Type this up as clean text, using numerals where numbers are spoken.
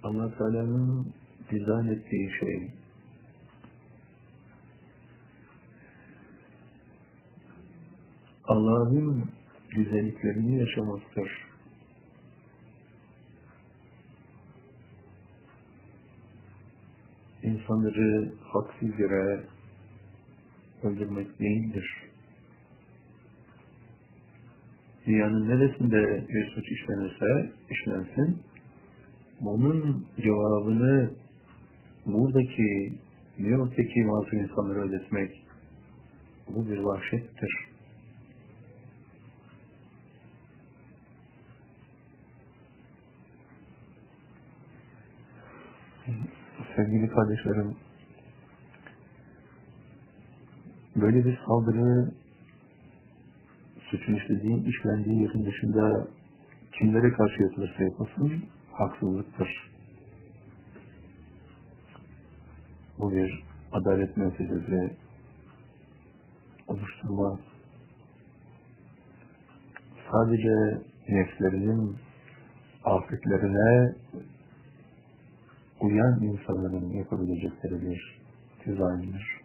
Allah Teala'nın dizayn ettiği şey, Allah'ın güzelliklerini yaşamaktır. İnsanları haksız yere öldürmek değildir. Dünyanın neresinde bir suç işlenirse işlensin, bunun cevabını buradaki New York'taki masum insanlara ödetmek, bu bir vahşettir. Sevgili kardeşlerim, böyle bir saldırı suçun işlendiği yerin dışında kimlere karşı yapılırsa yapılsın haksızlıktır. Bu bir adalet meselesi oluşturmaz. Sadece nefslerinin afetlerine uyan insanların yapabilecekleri bir dizayndır.